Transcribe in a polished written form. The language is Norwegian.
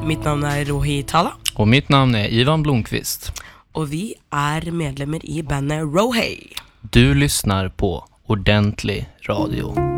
Mitt navn Rohi Tala. Og mitt navn Ivan Blomqvist. Og vi medlemmer i bandet Rohei. Du lyssnar på Ordentlig Radio.